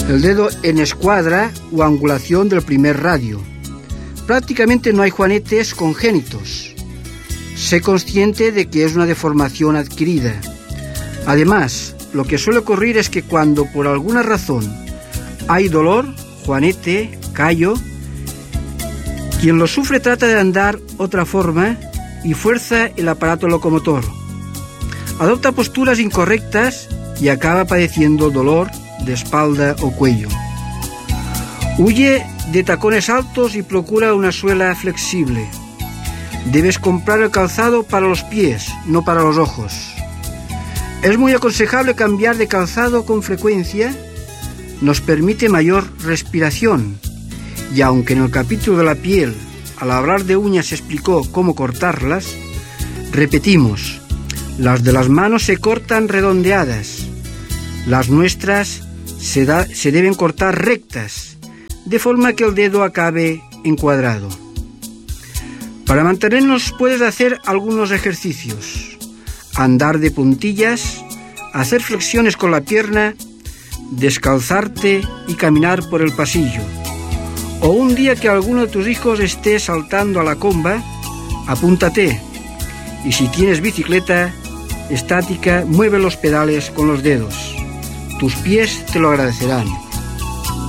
El dedo en escuadra o angulación del primer radio. Prácticamente no hay juanetes congénitos. Sé consciente de que es una deformación adquirida. Además, lo que suele ocurrir es que cuando por alguna razón hay dolor, juanete, callo, quien lo sufre trata de andar otra forma y fuerza el aparato locomotor. Adopta posturas incorrectas y acaba padeciendo dolor de espalda o cuello. Huye de tacones altos y procura una suela flexible. Debes comprar el calzado para los pies, no para los ojos. Es muy aconsejable cambiar de calzado con frecuencia. Nos permite mayor respiración. Y aunque en el capítulo de la piel, al hablar de uñas, se explicó cómo cortarlas, repetimos, las de las manos se cortan redondeadas, las nuestras se deben cortar rectas, de forma que el dedo acabe encuadrado. Para mantenernos puedes hacer algunos ejercicios: andar de puntillas, hacer flexiones con la pierna, descalzarte y caminar por el pasillo. O un día que alguno de tus hijos esté saltando a la comba, apúntate. Y si tienes bicicleta estática, mueve los pedales con los dedos. Tus pies te lo agradecerán.